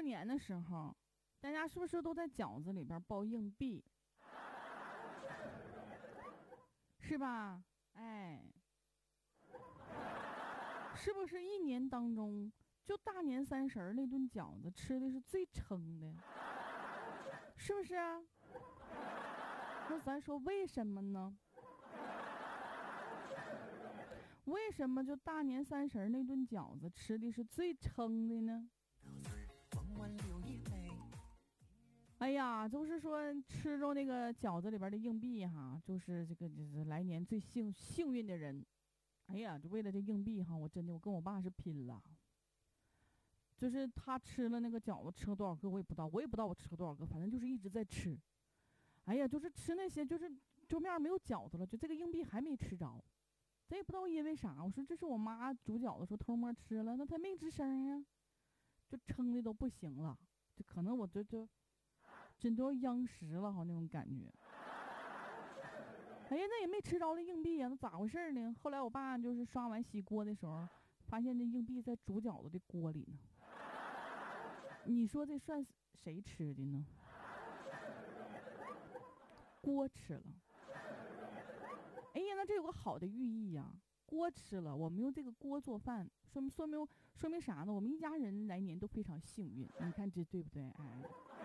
年的时候，大家是不是都在饺子里边包硬币？是吧？哎，是不是一年当中就大年三十那顿饺子吃的是最撑的？是不是啊？那咱说为什么呢？为什么就大年三十那顿饺子吃的是最撑的呢？哎呀，就是说吃着那个饺子里边的硬币哈，就是就是来年最幸运的人。哎呀，就为了这硬币哈，我真的我跟我爸是拼了。就是他吃了那个饺子，吃了多少个我也不知道，我也不知道我吃了多少个，反正就是一直在吃。哎呀，就是吃那些，就是桌面没有饺子了，就这个硬币还没吃着，咱也不知道因为啥。我说这是我妈煮饺子时候偷摸吃了，那他没吱声呀，就撑的都不行了，就可能我就真都要央食了哈那种感觉。哎呀，那也没吃着那硬币呀，那咋回事呢？后来我爸就是刷完洗锅的时候，发现这硬币在煮饺子的锅里呢。你说这算谁吃的呢？锅吃了。哎呀，那这有个好的寓意呀。锅吃了，我们用这个锅做饭，说明啥呢？我们一家人来年都非常幸运。你看这对不对？哎，